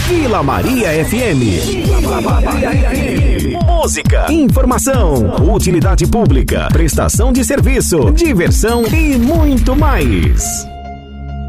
Vila Maria FM. Vila Maria FM. Música, informação, utilidade pública, prestação de serviço, diversão e muito mais.